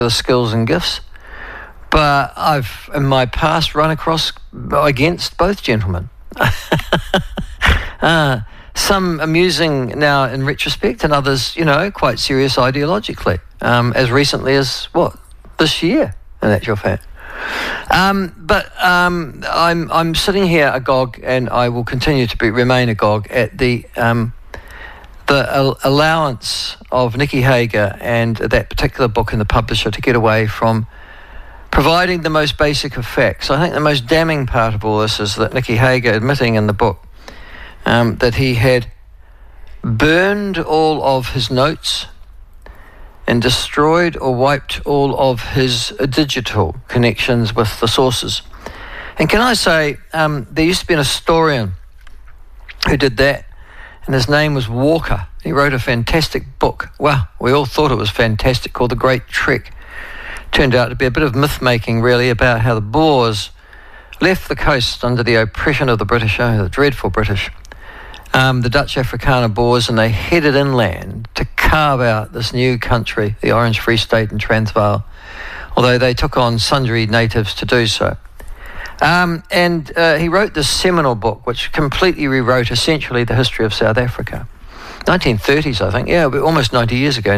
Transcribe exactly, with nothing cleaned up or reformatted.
the skills and gifts. But I've, in my past, run across against both gentlemen. uh, some amusing now in retrospect, and others, you know, quite serious ideologically. Um, as recently as, what, this year, in actual fact. Um, but um, I'm I'm sitting here agog, and I will continue to be remain agog at the um, the al- allowance of Nicky Hager and that particular book and the publisher to get away from providing the most basic of facts. I think the most damning part of all this is that Nicky Hager admitting in the book um, that he had burned all of his notes and destroyed or wiped all of his uh, digital connections with the sources. And can I say, um, there used to be an historian who did that, and his name was Walker. He wrote a fantastic book. Well, we all thought it was fantastic, called The Great Trek. Turned out to be a bit of myth-making, really, about how the Boers left the coast under the oppression of the British, oh, the dreadful British, um, the Dutch Afrikaner Boers, and they headed inland to carve out this new country, the Orange Free State in Transvaal, although they took on sundry natives to do so. Um, and uh, he wrote this seminal book, which completely rewrote essentially the history of South Africa. nineteen thirties, I think, yeah, almost ninety years ago.